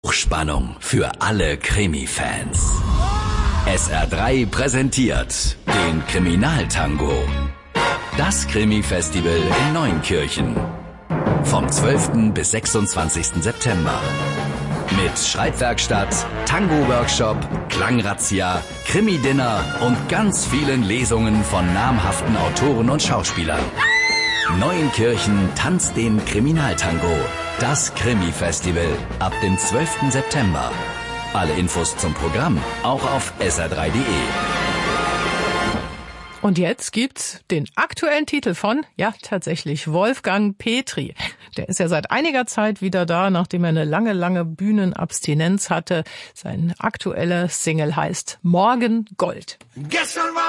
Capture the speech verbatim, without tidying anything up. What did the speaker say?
Hochspannung für alle Krimi-Fans. S R drei präsentiert den Kriminaltango. Das Krimi-Festival in Neunkirchen. Vom zwölften bis sechsundzwanzigsten September. Mit Schreibwerkstatt, Tango-Workshop, Klangrazzia, Krimi-Dinner und ganz vielen Lesungen von namhaften Autoren und Schauspielern. Neunkirchen tanzt den Kriminaltango. Das Krimi-Festival ab dem zwölften September. Alle Infos zum Programm auch auf S R drei punkt de. Und jetzt gibt's den aktuellen Titel von, ja tatsächlich, Wolfgang Petri. Der ist ja seit einiger Zeit wieder da, nachdem er eine lange, lange Bühnenabstinenz hatte. Sein aktueller Single heißt Morgen Gold. Gestern war